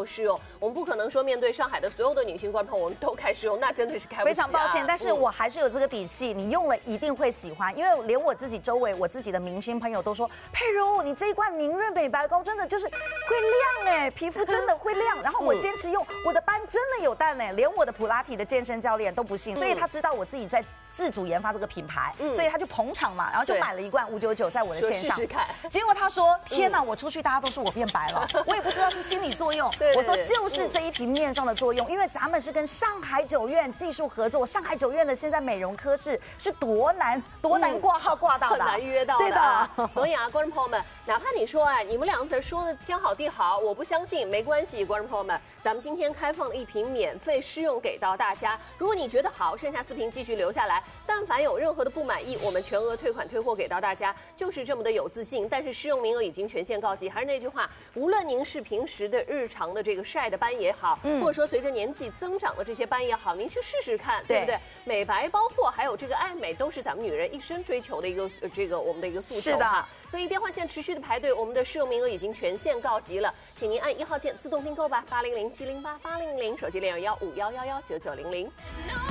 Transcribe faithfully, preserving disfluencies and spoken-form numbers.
够适用。我们不可能说面对上海的所有的女性观众朋友，我们都开始用，那真的是开不起、啊。 非常抱歉，但是我还是有这个底气，你用了一定会喜欢，因为连我自己周围我自己的明星朋友都说，佩如你这一罐凝润美白膏真的就是会亮哎，皮肤真的会亮。然后我坚持用，我的斑真的有淡哎，连我的普拉提的健身教练都不信，所以他知道我自己在自主研发这个品牌，所以他就捧场嘛，然后就买了一罐五九九在我的线上， 试试看。 结果他说：“天哪，我出去大家都说我变白了，我也不知道是心理作用。”我说就是这一瓶面霜的作用，因为咱们是跟上海九院技术合作，上海九院的现在美容科室是多难多难挂号挂到的， 很难预约到的。 对的。 所以啊，观众朋友们，哪怕你说哎，你们两个说的天好地好，我不相信，没关系，观众朋友们，咱们今天开放了一瓶免费试用给到大家。如果你觉得好，剩下四瓶继续留下来。但凡有任何的不满意，我们全额退款退货给到大家，就是这么的有自信。但是试用名额已经全线告急，还是那句话，无论您是平时的日常的这个晒的斑也好，嗯、或者说随着年纪增长的这些斑也好，您去试试看，对不对？美白包括还有这个爱美，都是咱们女人一生追求的一个这个我们的一个诉求。 是的， 所以电话线持续的排队，我们的试用名额已经全线告急了，请您按一号键自动订购吧，八零零七零八八零零，手机零二幺五幺幺幺九九零零。